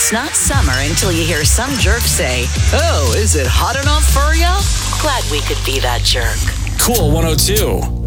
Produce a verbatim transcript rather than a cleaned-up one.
It's not summer until you hear some jerk say, "Oh, is it hot enough for ya?" Glad we could be that jerk. Cool one oh two.